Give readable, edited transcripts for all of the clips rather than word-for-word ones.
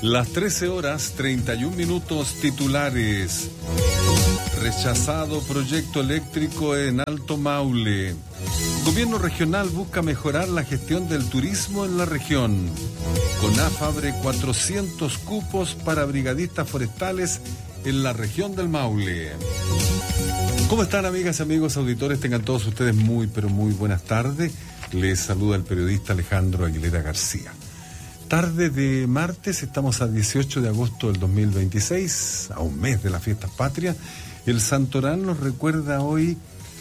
Las 13 horas 31 minutos titulares. Rechazado proyecto eléctrico en Alto Maule. Gobierno regional busca mejorar la gestión del turismo en la región. CONAF abre 400 cupos para brigadistas forestales en la región del Maule. ¿Cómo están, amigas y amigos auditores? Tengan todos ustedes muy, pero muy buenas tardes. Les saluda el periodista Alejandro Aguilera García. Tarde de martes, estamos a 18 de agosto del 2026, a un mes de las fiestas patrias. El Santoral nos recuerda hoy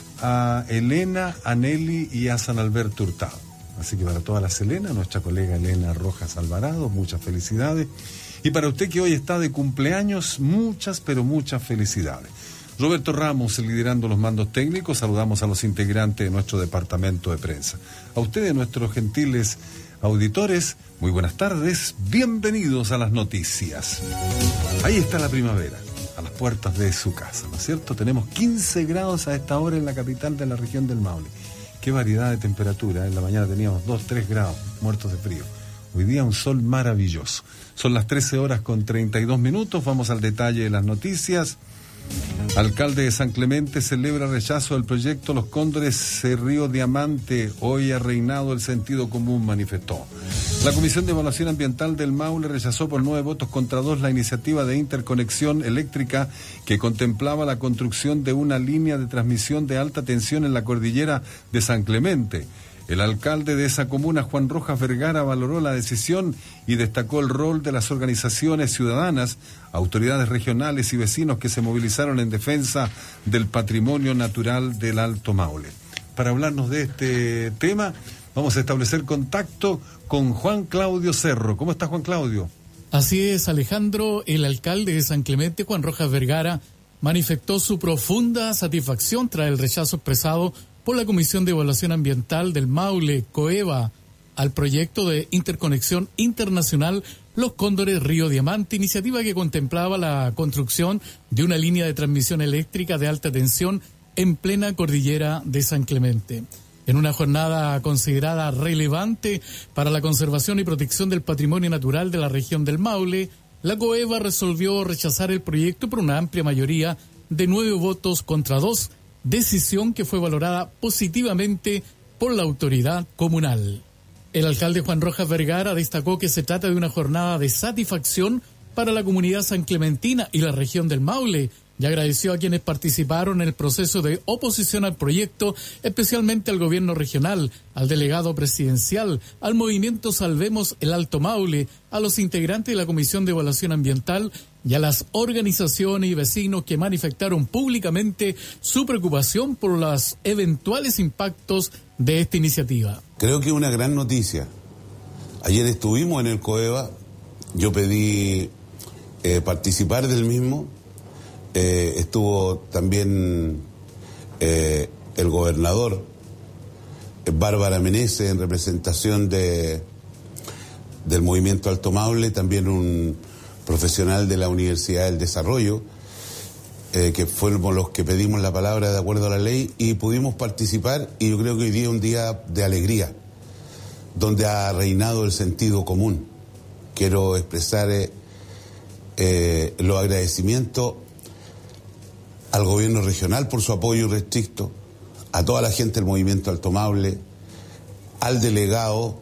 a Elena, a Nelly y a San Alberto Hurtado. Así que para todas las Elena, nuestra colega Elena Rojas Alvarado, muchas felicidades. Y para usted que hoy está de cumpleaños, muchas, pero muchas felicidades. Roberto Ramos, liderando los mandos técnicos, saludamos a los integrantes de nuestro departamento de prensa. A ustedes, nuestros gentiles auditores, muy buenas tardes, bienvenidos a las noticias. Ahí está la primavera, a las puertas de su casa, ¿no es cierto? Tenemos 15 grados a esta hora en la capital de la región del Maule. Qué variedad de temperatura, en la mañana teníamos 2, 3 grados, muertos de frío. Hoy día un sol maravilloso. Son las 13 horas con 32 minutos, vamos al detalle de las noticias. Alcalde de San Clemente celebra rechazo del proyecto Los Cóndores Río Diamante. Hoy ha reinado el sentido común, manifestó. La Comisión de Evaluación Ambiental del Maule rechazó por 9 votos contra 2 la iniciativa de interconexión eléctrica que contemplaba la construcción de una línea de transmisión de alta tensión en la cordillera de San Clemente. El alcalde de esa comuna, Juan Rojas Vergara, valoró la decisión y destacó el rol de las organizaciones ciudadanas, autoridades regionales y vecinos que se movilizaron en defensa del patrimonio natural del Alto Maule. Para hablarnos de este tema, vamos a establecer contacto con Juan Claudio Cerro. ¿Cómo está, Juan Claudio? Así es, Alejandro. El alcalde de San Clemente, Juan Rojas Vergara, manifestó su profunda satisfacción tras el rechazo expresado por la Comisión de Evaluación Ambiental del Maule, COEVA, al proyecto de interconexión internacional Los Cóndores Río Diamante, iniciativa que contemplaba la construcción de una línea de transmisión eléctrica de alta tensión en plena cordillera de San Clemente. En una jornada considerada relevante para la conservación y protección del patrimonio natural de la región del Maule, la COEVA resolvió rechazar el proyecto por una amplia mayoría de 9 votos contra 2, decisión que fue valorada positivamente por la autoridad comunal. El alcalde Juan Rojas Vergara destacó que se trata de una jornada de satisfacción para la comunidad sanclementina y la región del Maule, y agradeció a quienes participaron en el proceso de oposición al proyecto, especialmente al gobierno regional, al delegado presidencial, al movimiento Salvemos el Alto Maule, a los integrantes de la Comisión de Evaluación Ambiental y a las organizaciones y vecinos que manifestaron públicamente su preocupación por los eventuales impactos de esta iniciativa. Creo que es una gran noticia. Ayer estuvimos en el COEVA, yo pedí participar del mismo. Estuvo también el gobernador Bárbara Meneses en representación del movimiento Alto Maule, también un profesional de la Universidad del Desarrollo, que fuimos los que pedimos la palabra de acuerdo a la ley y pudimos participar, y yo creo que hoy día es un día de alegría, donde ha reinado el sentido común. Quiero expresar los agradecimientos al gobierno regional por su apoyo irrestricto, a toda la gente del movimiento Alto Maule, al delegado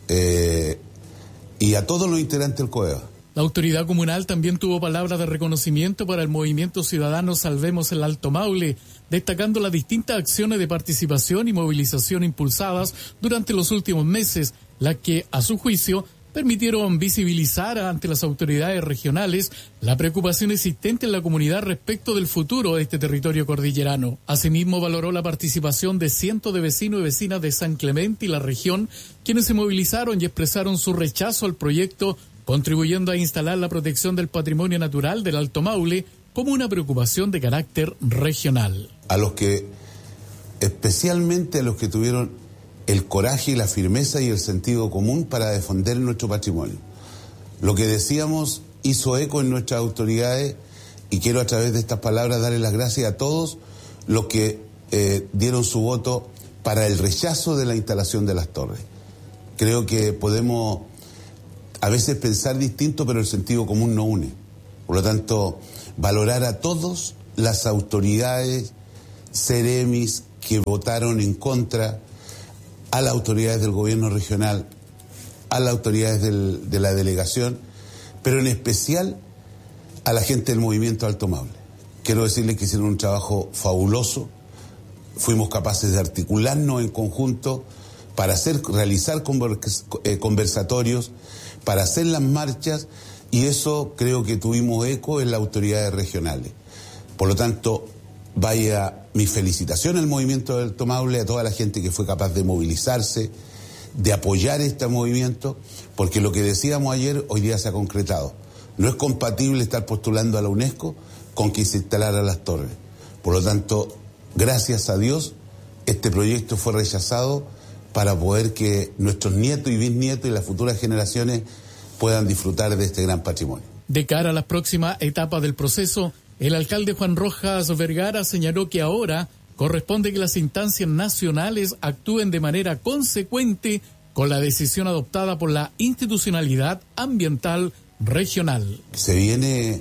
y a todos los integrantes del COEVA. La autoridad comunal también tuvo palabras de reconocimiento para el movimiento ciudadano Salvemos el Alto Maule, destacando las distintas acciones de participación y movilización impulsadas durante los últimos meses, las que, a su juicio, permitieron visibilizar ante las autoridades regionales la preocupación existente en la comunidad respecto del futuro de este territorio cordillerano. Asimismo, valoró la participación de cientos de vecinos y vecinas de San Clemente y la región, quienes se movilizaron y expresaron su rechazo al proyecto, contribuyendo a instalar la protección del patrimonio natural del Alto Maule como una preocupación de carácter regional. Especialmente a los que tuvieron el coraje y la firmeza y el sentido común para defender nuestro patrimonio. Lo que decíamos hizo eco en nuestras autoridades, y quiero a través de estas palabras darle las gracias a todos los que dieron su voto para el rechazo de la instalación de las torres. Creo que podemos a veces pensar distinto, pero el sentido común no une. Por lo tanto, valorar a todas las autoridades, seremis que votaron en contra, a las autoridades del gobierno regional, a las autoridades de la delegación, pero en especial a la gente del movimiento Alto Maule. Quiero decirles que hicieron un trabajo fabuloso, fuimos capaces de articularnos en conjunto para realizar conversatorios, para hacer las marchas, y eso creo que tuvimos eco en las autoridades regionales. Por lo tanto, vaya mi felicitación al movimiento del Alto Maule, a toda la gente que fue capaz de movilizarse, de apoyar este movimiento, porque lo que decíamos ayer hoy día se ha concretado. No es compatible estar postulando a la UNESCO con que se instalara las torres. Por lo tanto, gracias a Dios, este proyecto fue rechazado para poder que nuestros nietos y bisnietos y las futuras generaciones puedan disfrutar de este gran patrimonio. De cara a la próxima etapa del proceso, el alcalde Juan Rojas Vergara señaló que ahora corresponde que las instancias nacionales actúen de manera consecuente con la decisión adoptada por la institucionalidad ambiental regional. Se viene,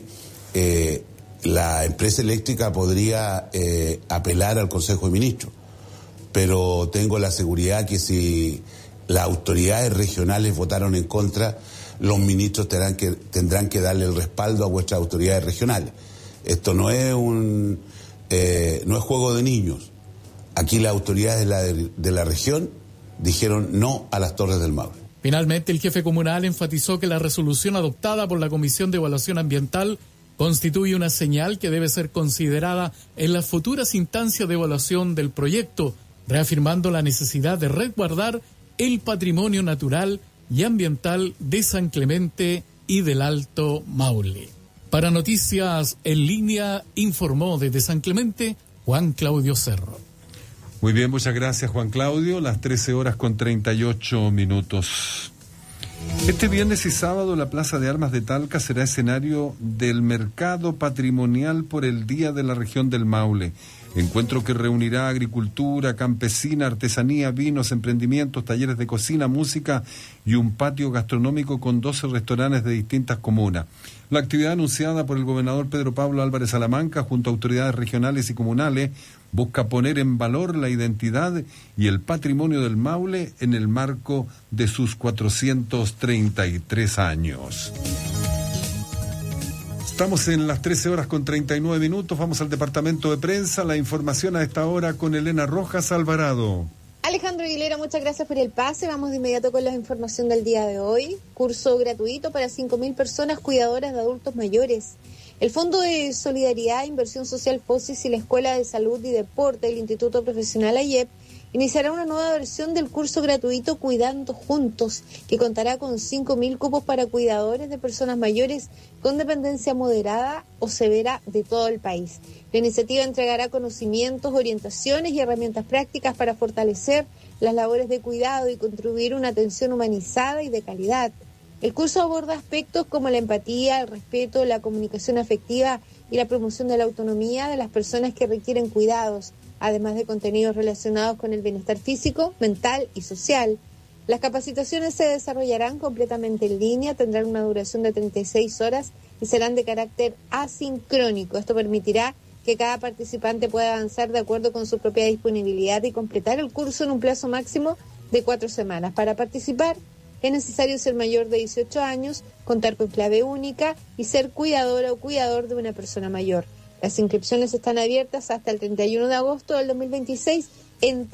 la empresa eléctrica podría apelar al Consejo de Ministros, pero tengo la seguridad que si las autoridades regionales votaron en contra, los ministros tendrán que darle el respaldo a vuestras autoridades regionales. Esto no es no es juego de niños. Aquí las autoridades de la región dijeron no a las Torres del Maule. Finalmente, el jefe comunal enfatizó que la resolución adoptada por la Comisión de Evaluación Ambiental constituye una señal que debe ser considerada en las futuras instancias de evaluación del proyecto, reafirmando la necesidad de resguardar el patrimonio natural y ambiental de San Clemente y del Alto Maule. Para Noticias en Línea, informó desde San Clemente Juan Claudio Cerro. Muy bien, muchas gracias Juan Claudio. Las 13:38. Este viernes y sábado la Plaza de Armas de Talca será escenario del mercado patrimonial por el Día de la Región del Maule. Encuentro que reunirá agricultura, campesina, artesanía, vinos, emprendimientos, talleres de cocina, música y un patio gastronómico con 12 restaurantes de distintas comunas. La actividad anunciada por el gobernador Pedro Pablo Álvarez Salamanca junto a autoridades regionales y comunales busca poner en valor la identidad y el patrimonio del Maule en el marco de sus 433 años. Estamos en las 13:39. Vamos al departamento de prensa. La información a esta hora con Elena Rojas Alvarado. Alejandro Aguilera, muchas gracias por el pase. Vamos de inmediato con la información del día de hoy. Curso gratuito para 5.000 personas cuidadoras de adultos mayores. El Fondo de Solidaridad e Inversión Social FOSIS y la Escuela de Salud y Deporte del Instituto Profesional AYEP iniciará una nueva versión del curso gratuito Cuidando Juntos, que contará con 5.000 cupos para cuidadores de personas mayores con dependencia moderada o severa de todo el país. La iniciativa entregará conocimientos, orientaciones y herramientas prácticas para fortalecer las labores de cuidado y contribuir a una atención humanizada y de calidad. El curso aborda aspectos como la empatía, el respeto, la comunicación afectiva y la promoción de la autonomía de las personas que requieren cuidados, además de contenidos relacionados con el bienestar físico, mental y social. Las capacitaciones se desarrollarán completamente en línea, tendrán una duración de 36 horas y serán de carácter asincrónico. Esto permitirá que cada participante pueda avanzar de acuerdo con su propia disponibilidad y completar el curso en un plazo máximo de 4 semanas. Para participar es necesario ser mayor de 18 años, contar con clave única y ser cuidadora o cuidador de una persona mayor. Las inscripciones están abiertas hasta el 31 de agosto del 2026 en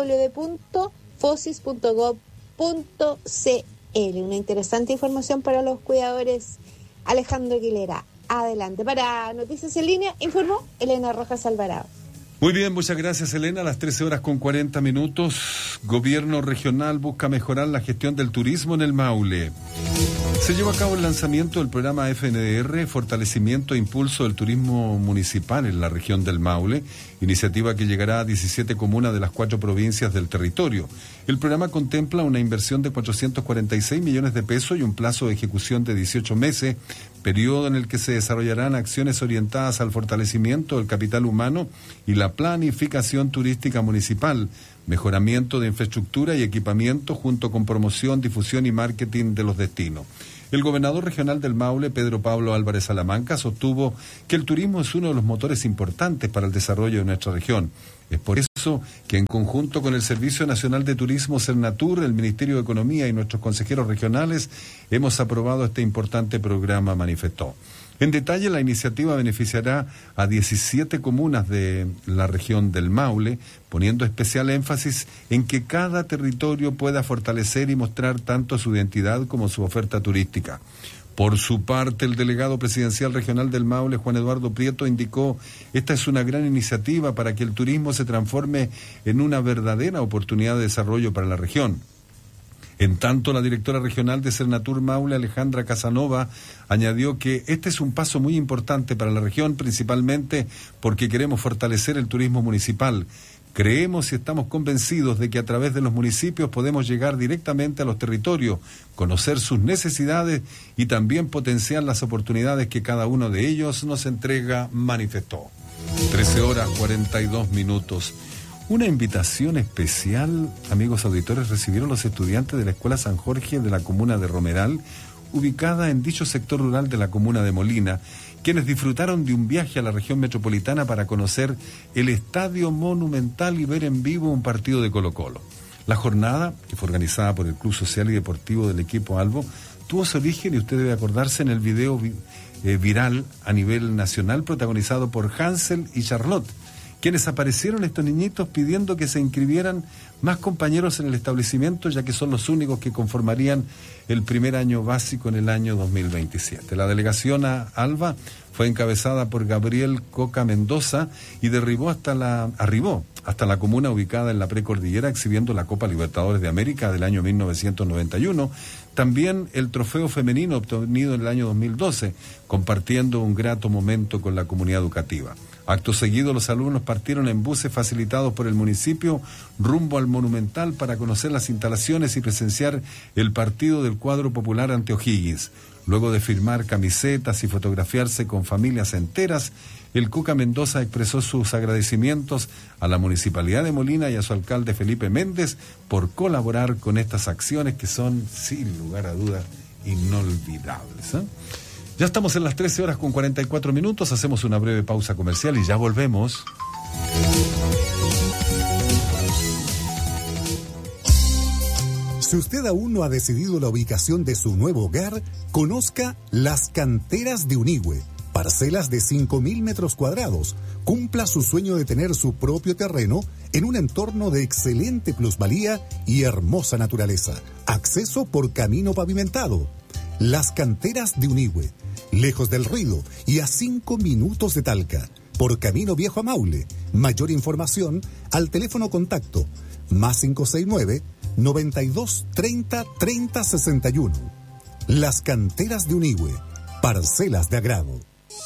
www.fosis.gov.cl. Una interesante información para los cuidadores. Alejandro Aguilera, adelante. Para Noticias en Línea, informó Elena Rojas Alvarado. Muy bien, muchas gracias Elena. A las 13:40. Gobierno regional busca mejorar la gestión del turismo en el Maule. Se lleva a cabo el lanzamiento del programa FNDR, Fortalecimiento e Impulso del Turismo Municipal en la región del Maule, iniciativa que llegará a 17 comunas de las 4 provincias del territorio. El programa contempla una inversión de 446 millones de pesos y un plazo de ejecución de 18 meses, periodo en el que se desarrollarán acciones orientadas al fortalecimiento del capital humano y la planificación turística municipal, mejoramiento de infraestructura y equipamiento junto con promoción, difusión y marketing de los destinos. El gobernador regional del Maule, Pedro Pablo Álvarez Salamanca, sostuvo que el turismo es uno de los motores importantes para el desarrollo de nuestra región. Es por eso que en conjunto con el Servicio Nacional de Turismo Cernatur, el Ministerio de Economía y nuestros consejeros regionales hemos aprobado este importante programa, manifestó. En detalle, la iniciativa beneficiará a 17 comunas de la región del Maule, poniendo especial énfasis en que cada territorio pueda fortalecer y mostrar tanto su identidad como su oferta turística. Por su parte, el delegado presidencial regional del Maule, Juan Eduardo Prieto, indicó: esta es una gran iniciativa para que el turismo se transforme en una verdadera oportunidad de desarrollo para la región. En tanto, la directora regional de Cernatur Maule, Alejandra Casanova, añadió que este es un paso muy importante para la región, principalmente porque queremos fortalecer el turismo municipal. Creemos y estamos convencidos de que a través de los municipios podemos llegar directamente a los territorios, conocer sus necesidades y también potenciar las oportunidades que cada uno de ellos nos entrega, manifestó. 13:42. Una invitación especial, amigos auditores, recibieron los estudiantes de la Escuela San Jorge de la comuna de Romeral, ubicada en dicho sector rural de la comuna de Molina, quienes disfrutaron de un viaje a la región metropolitana para conocer el Estadio Monumental y ver en vivo un partido de Colo-Colo. La jornada, que fue organizada por el Club Social y Deportivo del equipo Albo, tuvo su origen, y usted debe acordarse, en el video viral a nivel nacional protagonizado por Hansel y Charlotte, quienes aparecieron estos niñitos pidiendo que se inscribieran más compañeros en el establecimiento, ya que son los únicos que conformarían el primer año básico en el año 2027. La delegación a Alba fue encabezada por Gabriel Coca Mendoza y arribó hasta la comuna ubicada en la precordillera, exhibiendo la Copa Libertadores de América del año 1991, también el trofeo femenino obtenido en el año 2012, compartiendo un grato momento con la comunidad educativa. Acto seguido, los alumnos partieron en buses facilitados por el municipio rumbo al Monumental para conocer las instalaciones y presenciar el partido del cuadro popular ante O'Higgins. Luego de firmar camisetas y fotografiarse con familias enteras, el Coca Mendoza expresó sus agradecimientos a la Municipalidad de Molina y a su alcalde Felipe Méndez por colaborar con estas acciones que son, sin lugar a dudas, inolvidables, ¿eh? Ya estamos en las 13:44, hacemos una breve pausa comercial y ya volvemos. Si usted aún no ha decidido la ubicación de su nuevo hogar, conozca Las Canteras de Unigüe. Parcelas de 5.000 metros cuadrados. Cumpla su sueño de tener su propio terreno en un entorno de excelente plusvalía y hermosa naturaleza. Acceso por camino pavimentado. Las Canteras de Unigüe. Lejos del ruido y a 5 minutos de Talca. Por Camino Viejo a Maule. Mayor información al teléfono contacto +569 92 30 30 61. Las Canteras de Unigüe. Parcelas de agrado.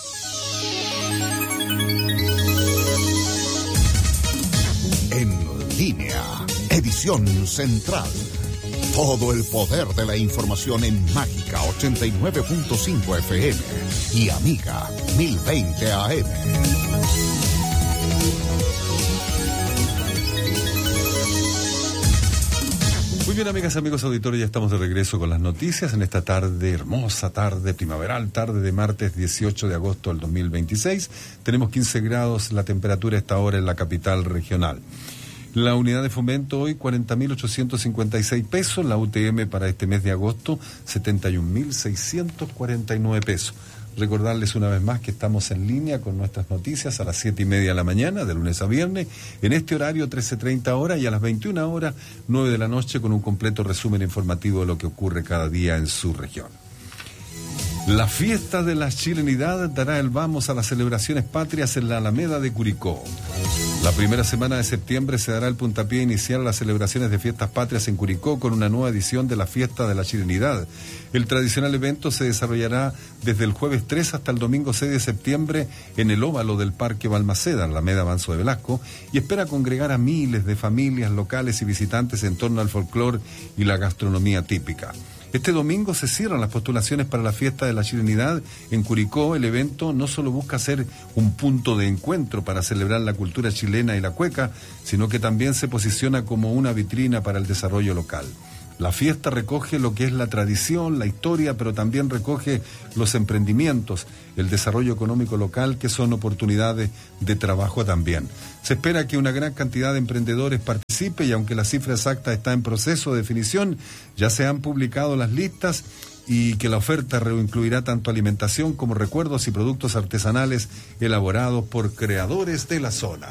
En línea, edición central. Todo el poder de la información en Mágica 89.5 FM y Amiga 1020 AM. Muy bien, amigas, amigos auditores, ya estamos de regreso con las noticias en esta tarde, hermosa tarde, primaveral, tarde de martes 18 de agosto del 2026. Tenemos 15 grados la temperatura a esta hora en la capital regional. La unidad de fomento hoy 40.856 pesos, la UTM para este mes de agosto 71.649 pesos. Recordarles una vez más que estamos en línea con nuestras noticias a las 7:30 de la mañana, de lunes a viernes, en este horario 13:30 horas y a las 21 horas, 9 de la noche, con un completo resumen informativo de lo que ocurre cada día en su región. La fiesta de la chilenidad dará el vamos a las celebraciones patrias en la Alameda de Curicó. La primera semana de septiembre se dará el puntapié inicial a las celebraciones de fiestas patrias en Curicó con una nueva edición de la fiesta de la chilenidad. El tradicional evento se desarrollará desde el jueves 3 hasta el domingo 6 de septiembre en el óvalo del Parque Balmaceda, en la Alameda Manso de Velasco, y espera congregar a miles de familias locales y visitantes en torno al folclore y la gastronomía típica. Este domingo se cierran las postulaciones para la fiesta de la chilenidad en Curicó. El evento no solo busca ser un punto de encuentro para celebrar la cultura chilena y la cueca, sino que también se posiciona como una vitrina para el desarrollo local. La fiesta recoge lo que es la tradición, la historia, pero también recoge los emprendimientos, el desarrollo económico local, que son oportunidades de trabajo también. Se espera que una gran cantidad de emprendedores participe y aunque la cifra exacta está en proceso de definición, ya se han publicado las listas y que la oferta incluirá tanto alimentación como recuerdos y productos artesanales elaborados por creadores de la zona.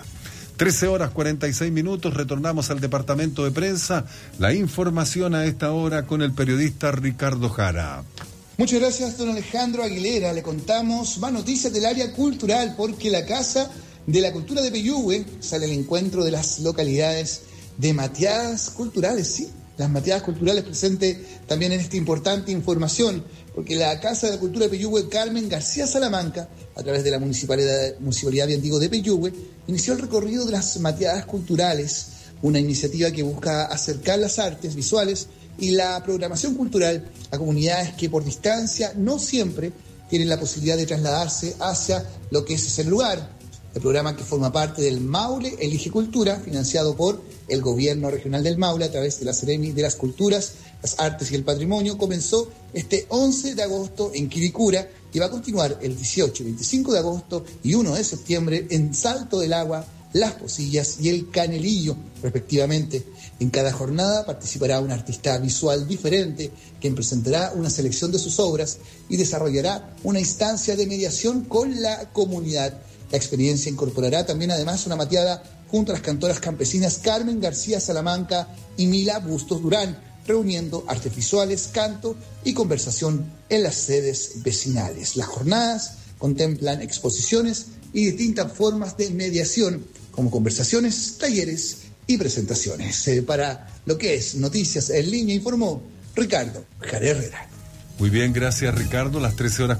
13:46, retornamos al departamento de prensa. La información a esta hora con el periodista Ricardo Jara. Muchas gracias, don Alejandro Aguilera. Le contamos más noticias del área cultural, porque la Casa de la Cultura de Peyúgue sale al encuentro de las localidades de mateadas culturales, sí. Las mateadas culturales presentes también en esta importante información, porque la Casa de la Cultura de Peyúgue, Carmen García Salamanca, a través de la Municipalidad bien digo, de Peyúgue, inició el recorrido de las mateadas culturales, una iniciativa que busca acercar las artes visuales y la programación cultural a comunidades que por distancia no siempre tienen la posibilidad de trasladarse hacia lo que es ese lugar. El programa, que forma parte del Maule Elige Cultura, financiado por el Gobierno Regional del Maule a través de la Seremi de las Culturas, las Artes y el Patrimonio, comenzó este 11 de agosto en Quilicura y va a continuar el 18, 25 de agosto y 1 de septiembre en Salto del Agua, Las Posillas y El Canelillo, respectivamente. En cada jornada participará un artista visual diferente, quien presentará una selección de sus obras y desarrollará una instancia de mediación con la comunidad. La experiencia incorporará también además una mateada junto a las cantoras campesinas Carmen García Salamanca y Mila Bustos Durán, reuniendo artes visuales, canto y conversación en las sedes vecinales. Las jornadas contemplan exposiciones y distintas formas de mediación, como conversaciones, talleres y presentaciones. Para lo que es Noticias en Línea, informó Ricardo Jara Herrera. Muy bien, gracias Ricardo. Las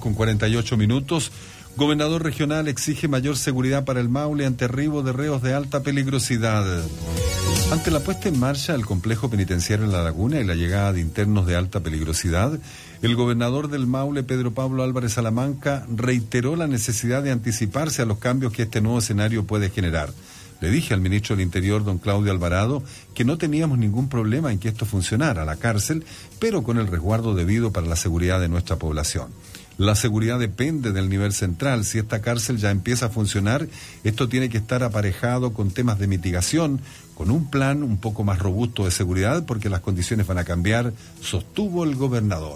13:48. Gobernador regional exige mayor seguridad para el Maule ante arribo de reos de alta peligrosidad. Ante la puesta en marcha del complejo penitenciario en La Laguna y la llegada de internos de alta peligrosidad, el gobernador del Maule, Pedro Pablo Álvarez Salamanca, reiteró la necesidad de anticiparse a los cambios que este nuevo escenario puede generar. Le dije al ministro del Interior, don Claudio Alvarado, que no teníamos ningún problema en que esto funcionara, la cárcel, pero con el resguardo debido para la seguridad de nuestra población. La seguridad depende del nivel central. Si esta cárcel ya empieza a funcionar, esto tiene que estar aparejado con temas de mitigación, con un plan un poco más robusto de seguridad, porque las condiciones van a cambiar, sostuvo el gobernador.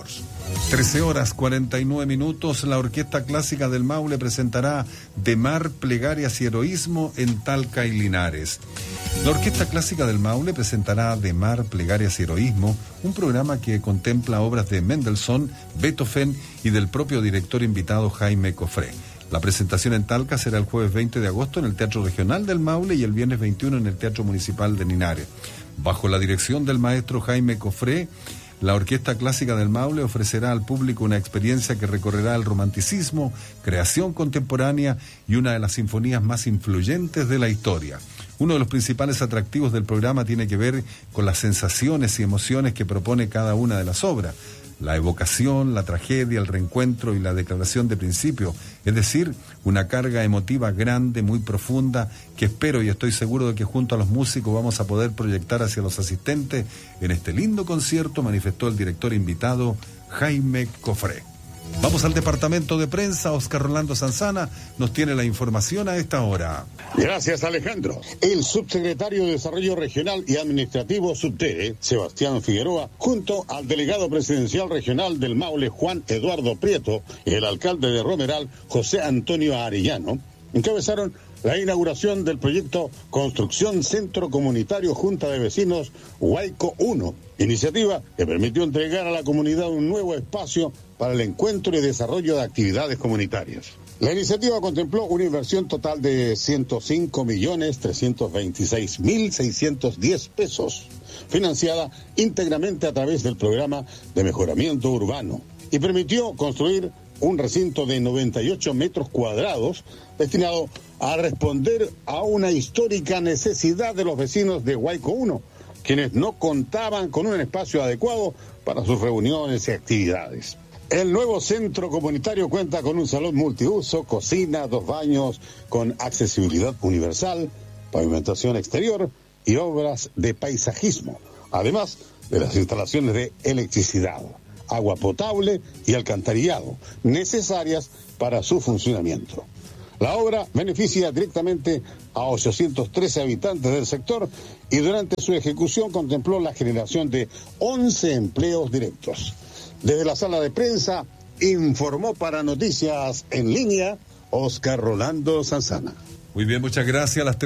13:49. La Orquesta Clásica del Maule presentará De Mar, Plegarias y Heroísmo en Talca y Linares. La Orquesta Clásica del Maule presentará De Mar, Plegarias y Heroísmo, un programa que contempla obras de Mendelssohn, Beethoven y del propio director invitado Jaime Cofré. La presentación en Talca será el jueves 20 de agosto en el Teatro Regional del Maule y el viernes 21 en el Teatro Municipal de Linares. Bajo la dirección del maestro Jaime Cofré, la Orquesta Clásica del Maule ofrecerá al público una experiencia que recorrerá el romanticismo, creación contemporánea y una de las sinfonías más influyentes de la historia. Uno de los principales atractivos del programa tiene que ver con las sensaciones y emociones que propone cada una de las obras. La evocación, la tragedia, el reencuentro y la declaración de principio, es decir, una carga emotiva grande, muy profunda, que espero y estoy seguro de que junto a los músicos vamos a poder proyectar hacia los asistentes en este lindo concierto, manifestó el director invitado Jaime Cofré. Vamos al departamento de prensa. Oscar Rolando Sanzana nos tiene la información a esta hora. Gracias, Alejandro. El subsecretario de Desarrollo Regional y Administrativo Subtere, Sebastián Figueroa, junto al delegado presidencial regional del Maule, Juan Eduardo Prieto, y el alcalde de Romeral, José Antonio Arellano, encabezaron la inauguración del proyecto Construcción Centro Comunitario Junta de Vecinos Huayco 1, iniciativa que permitió entregar a la comunidad un nuevo espacio para el encuentro y desarrollo de actividades comunitarias. La iniciativa contempló una inversión total de 105.326.610 pesos, financiada íntegramente a través del programa de mejoramiento urbano, y permitió construir un recinto de 98 metros cuadrados destinado a responder a una histórica necesidad de los vecinos de Huayco 1, quienes no contaban con un espacio adecuado para sus reuniones y actividades. El nuevo centro comunitario cuenta con un salón multiuso, cocina, 2 baños con accesibilidad universal, pavimentación exterior y obras de paisajismo, además de las instalaciones de electricidad, agua potable y alcantarillado, necesarias para su funcionamiento. La obra beneficia directamente a 813 habitantes del sector y durante su ejecución contempló la generación de 11 empleos directos. Desde la sala de prensa informó para Noticias en Línea Oscar Rolando Sanzana. Muy bien, muchas gracias. A las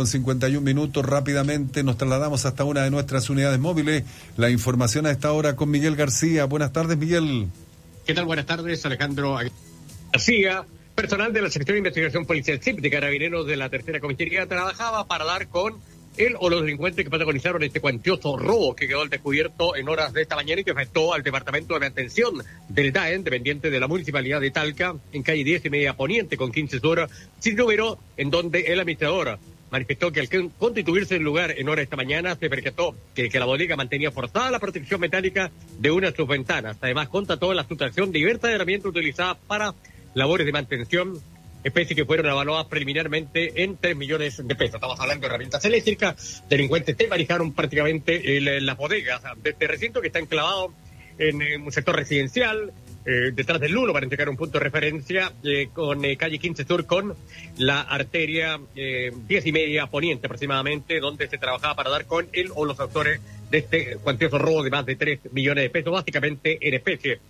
13:51. Rápidamente nos trasladamos hasta una de nuestras unidades móviles. La información a esta hora con Miguel García. Buenas tardes, Miguel. ¿Qué tal? Buenas tardes, Alejandro García. Personal de la sección de investigación policial CIP de Carabineros de la tercera comisaría trabajaba para dar con él o los delincuentes que protagonizaron este cuantioso robo que quedó al descubierto en horas de esta mañana y que afectó al departamento de mantención del DAEN, dependiente de la municipalidad de Talca, en calle 10:30 Poniente con 15 Sur, sin número, en donde el administrador manifestó que al constituirse el lugar en horas de esta mañana se percató que la bodega mantenía forzada la protección metálica de una de sus ventanas. Además, constató la sustracción de diversas herramientas utilizadas para labores de mantención, especies que fueron evaluadas preliminarmente en 3 millones de pesos. Estamos hablando de herramientas eléctricas. Delincuentes desvalijaron prácticamente las bodegas de este recinto que está enclavado en un sector residencial, detrás del Lulo, para entregar un punto de referencia con calle 15 Sur con la arteria 10:30 Poniente aproximadamente, donde se trabajaba para dar con él o los autores de este cuantioso robo de más de 3 millones de pesos, básicamente en especie.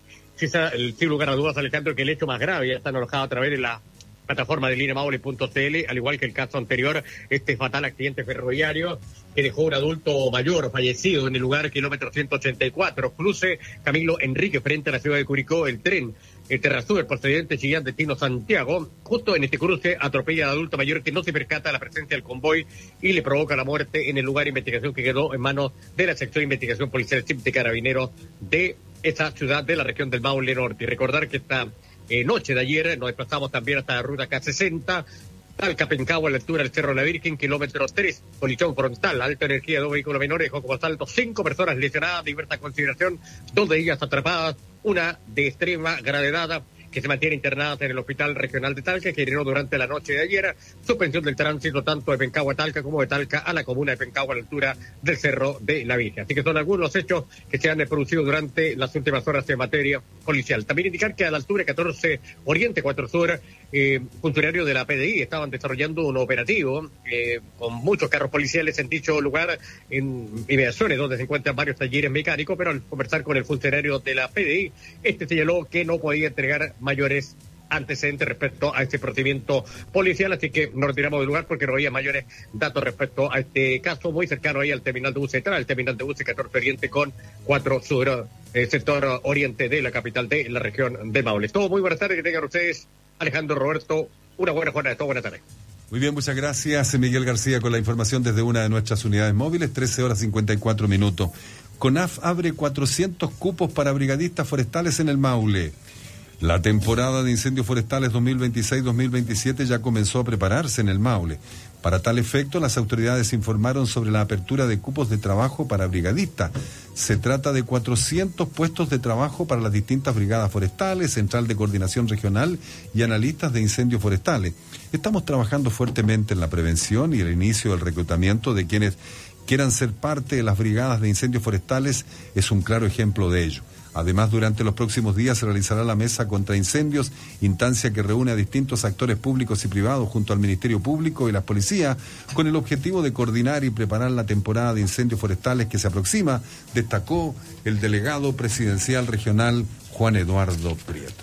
Sin lugar a dudas, Alejandro, que el hecho más grave ya está alojado a través de la plataforma de linemaule.cl, al igual que el caso anterior, este fatal accidente ferroviario que dejó un adulto mayor fallecido en el lugar kilómetro 184, cruce Camilo Enrique frente a la ciudad de Curicó. El tren Terrasur, procedente Chillán destino Santiago, justo en este cruce atropella al adulto mayor que no se percata de la presencia del convoy y le provoca la muerte en el lugar de investigación que quedó en manos de la sección de investigación policial de Carabineros de esa ciudad de la región del Maule Norte. Y recordar que esta noche de ayer nos desplazamos también hasta la ruta K60, Talca Pencagua, a la altura del Cerro de la Virgen, kilómetro 3, colisión frontal, alta energía, 2 vehículos menores, dejó como saldo 5 personas lesionadas, diversa consideración, 2 de ellas atrapadas, una de extrema gravedad, que se mantiene internadas en el Hospital Regional de Talca, que generó durante la noche de ayer suspensión del tránsito tanto de Pencagua a Talca como de Talca a la comuna de Pencagua a la altura del Cerro de la Virgen. Así que son algunos los hechos que se han producido durante las últimas horas en materia policial. También indicar que a la altura de 14 Oriente, 4 Sur, funcionarios de la PDI estaban desarrollando un operativo con muchos carros policiales en dicho lugar, en inmediaciones donde se encuentran varios talleres mecánicos, pero al conversar con el funcionario de la PDI, señaló que no podía entregar mayores antecedentes respecto a este procedimiento policial, así que nos retiramos del lugar porque no había mayores datos respecto a este caso, muy cercano ahí al terminal de buses central, el terminal de buses 14 Oriente con 4 Sur, sector oriente de la capital de la región de Maule. Todo muy buenas tardes, que tengan ustedes, Alejandro, Roberto, una buena jornada de todo, buenas tardes. Muy bien, muchas gracias, Miguel García, con la información desde una de nuestras unidades móviles, 13:54. CONAF abre 400 cupos para brigadistas forestales en el Maule. La temporada de incendios forestales 2026-2027 ya comenzó a prepararse en el Maule. Para tal efecto, las autoridades informaron sobre la apertura de cupos de trabajo para brigadistas. Se trata de 400 puestos de trabajo para las distintas brigadas forestales, Central de Coordinación Regional y analistas de incendios forestales. Estamos trabajando fuertemente en la prevención y el inicio del reclutamiento de quienes quieran ser parte de las brigadas de incendios forestales es un claro ejemplo de ello. Además, durante los próximos días se realizará la mesa contra incendios, instancia que reúne a distintos actores públicos y privados junto al Ministerio Público y las policías, con el objetivo de coordinar y preparar la temporada de incendios forestales que se aproxima, destacó el delegado presidencial regional Juan Eduardo Prieto.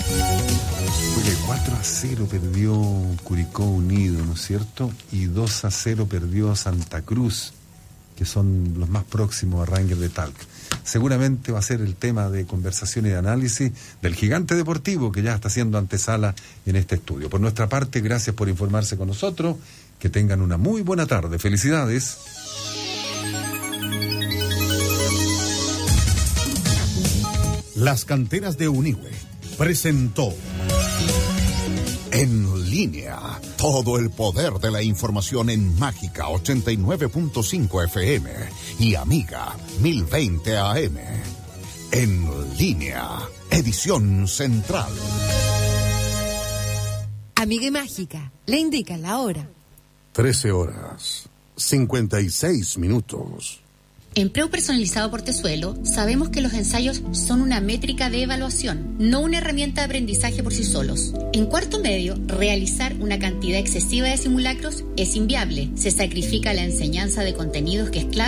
Oye, 4-0 perdió Curicó Unido, ¿no es cierto? Y 2-0 perdió Santa Cruz, que son los más próximos a Rangers de Talca. Seguramente va a ser el tema de conversación y de análisis del gigante deportivo que ya está haciendo antesala en este estudio. Por nuestra parte, gracias por informarse con nosotros. Que tengan una muy buena tarde. Felicidades. Las Canteras de Unigüe presentó En Línea, todo el poder de la información en Mágica 89.5 FM y Amiga 1020 AM. En Línea, edición central. Amiga y Mágica, le indican la hora. 13:56. En Preu Personalizado por Tesuelo, sabemos que los ensayos son una métrica de evaluación, no una herramienta de aprendizaje por sí solos. En cuarto medio, realizar una cantidad excesiva de simulacros es inviable. Se sacrifica la enseñanza de contenidos que es clave